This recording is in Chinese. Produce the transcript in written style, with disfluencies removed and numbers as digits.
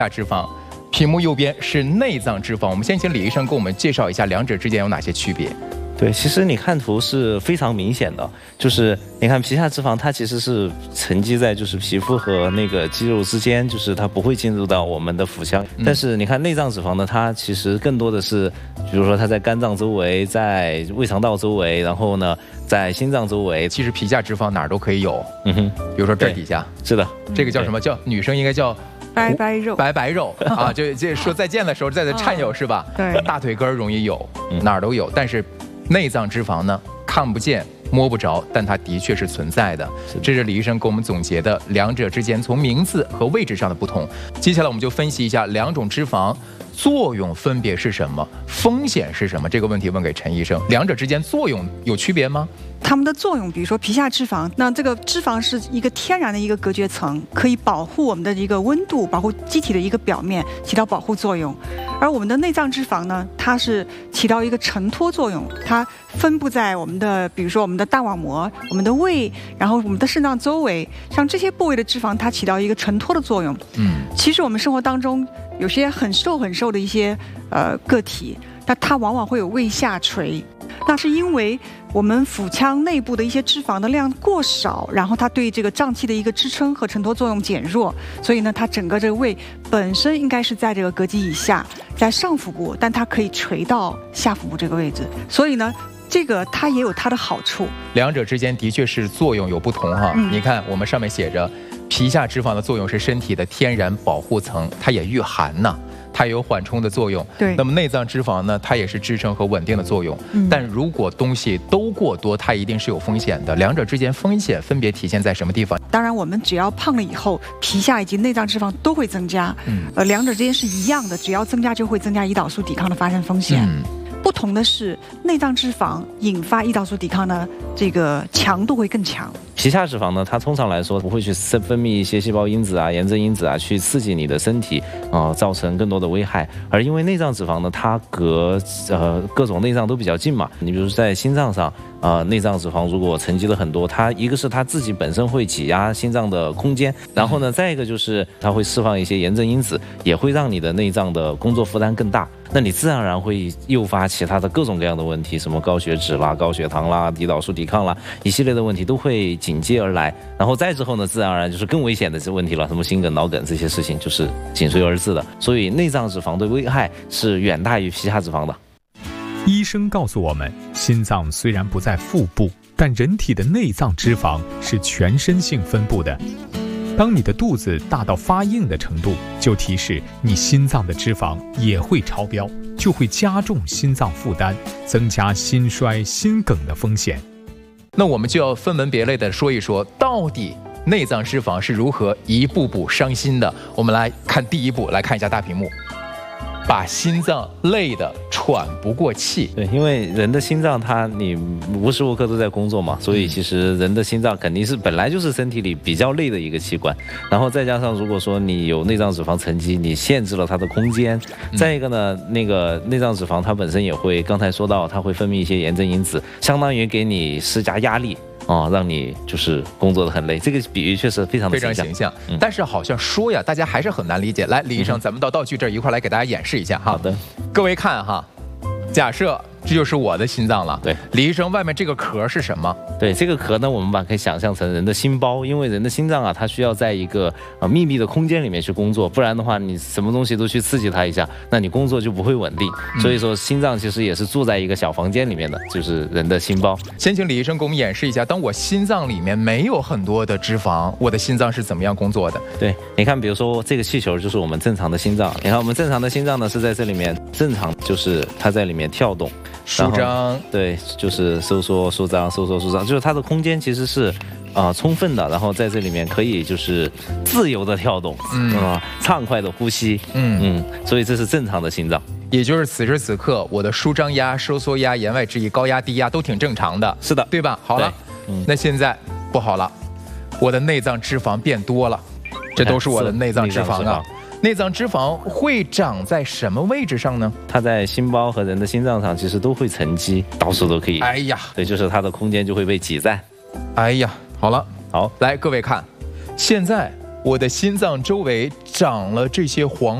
下脂肪，屏幕右边是内脏脂肪。我们先请李医生给我们介绍一下两者之间有哪些区别。 对，其实你看图是非常明显的，就是你看皮下脂肪，它其实是沉积在就是皮肤和那个肌肉之间，就是它不会进入到我们的腹腔。但是你看内脏脂肪呢，它其实更多的是，比如说它在肝脏周围，在胃肠道周围，然后呢在心脏周围。 其实皮下脂肪哪儿都可以有，比如说这底下， 是的， 这个叫什么？叫女生应该叫。 白肉啊，就说再见的时候在这颤悠是吧？ 对， 大腿根儿容易有，哪儿都有。但是内脏脂肪呢，看不见摸不着，但它的确是存在的。这是李医生给我们总结的两者之间从名字和位置上的不同。接下来我们就分析一下两种脂肪作用分别是什么，风险是什么？这个问题问给陈医生。两者之间作用有区别吗？ 它们的作用，比如说皮下脂肪，那这个脂肪是一个天然的一个隔绝层，可以保护我们的一个温度，保护机体的一个表面，起到保护作用。而我们的内脏脂肪呢，它是起到一个承托作用，它分布在我们的，比如说我们的大网膜、我们的胃，然后我们的肾脏周围，像这些部位的脂肪，它起到一个承托的作用。其实我们生活当中有些很瘦的一些个体，那它往往会有胃下垂。 那是因为我们腹腔内部的一些脂肪的量过少，然后它对这个脏器的一个支撑和承托作用减弱，所以呢，它整个这个胃本身应该是在这个膈肌以下，在上腹部，但它可以垂到下腹部这个位置，所以呢，这个它也有它的好处。两者之间的确是作用有不同哈。你看我们上面写着，皮下脂肪的作用是身体的天然保护层，它也御寒呐。 它有缓冲的作用，对。那么内脏脂肪呢，它也是支撑和稳定的作用。但如果东西都过多，它一定是有风险的。两者之间风险分别体现在什么地方？当然，我们只要胖了以后，皮下以及内脏脂肪都会增加。两者之间是一样的，只要增加就会增加胰岛素抵抗的发生风险。不同的是，内脏脂肪引发胰岛素抵抗的这个强度会更强。 皮下脂肪呢，它通常来说不会去分泌一些细胞因子啊、炎症因子啊，去刺激你的身体造成更多的危害。而因为内脏脂肪呢，它各种内脏都比较近嘛，你比如在心脏上。 内脏脂肪如果沉积了很多，它一个是它自己本身会挤压心脏的空间，然后呢，再一个就是它会释放一些炎症因子，也会让你的内脏的工作负担更大。那你自然而然会诱发其他的各种各样的问题，什么高血脂啦、高血糖啦、胰岛素抵抗啦，一系列的问题都会紧接而来。然后再之后呢，自然而然就是更危险的这问题了，什么心梗、脑梗这些事情就是紧随而至的。所以内脏脂肪的危害是远大于皮下脂肪的。 医生告诉我们，心脏虽然不在腹部，但人体的内脏脂肪是全身性分布的。当你的肚子大到发硬的程度，就提示你心脏的脂肪也会超标，就会加重心脏负担，增加心衰、心梗的风险。 那我们就要分门别类的说一说，到底内脏脂肪是如何一步步伤心的。我们来看第一步，来看一下大屏幕。 把心脏累得喘不过气。 对，因为人的心脏你无时无刻都在工作嘛，所以其实人的心脏肯定是本来就是身体里比较累的一个器官。然后再加上如果说你有内脏脂肪沉积，你限制了它的空间。再一个呢，那个内脏脂肪它本身也会，刚才说到它会分泌一些炎症因子，相当于给你施加压力。 让你就是工作的很累，这个比喻确实非常形象。 但是好像说呀，大家还是很难理解。来，李医生，咱们到道具这儿一块来给大家演示一下哈。 好的， 各位看哈，假设这就是我的心脏了。对，李医生，外面这个壳是什么？ 对，这个壳呢，我们可以想象成人的心包，因为人的心脏啊，它需要在一个密闭的空间里面去工作，不然的话，你什么东西都去刺激它一下，那你工作就不会稳定。所以说，心脏其实也是住在一个小房间里面的，就是人的心包。 先请李医生给我们演示一下，当我心脏里面没有很多的脂肪，我的心脏是怎么样工作的？ 对，你看，比如说这个气球就是我们正常的心脏，你看我们正常的心脏呢是在这里面，正常就是它在里面跳动。 舒张， 对，就是收缩、舒张、收缩、舒张，就是它的空间其实是充分的，然后在这里面可以就是自由的跳动，畅快的呼吸，所以这是正常的心脏。 也就是此时此刻，我的舒张压、收缩压、言外之意高压、低压都挺正常的， 是的， 对吧？好了，那现在不好了，我的内脏脂肪变多了，这都是我的内脏脂肪啊。 内脏脂肪会长在什么位置上呢？ 它在心包和人的心脏上其实都会沉积，到处都可以。 哎呀， 对，就是它的空间就会被挤占。 哎呀，好了， 好， 来各位看，现在我的心脏周围长了这些黄